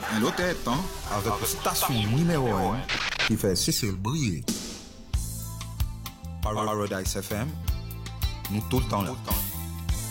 Un l'autre temps avec la station numéro 1 qui fait Cécile briller. Paradise FM, nous tout le temps là.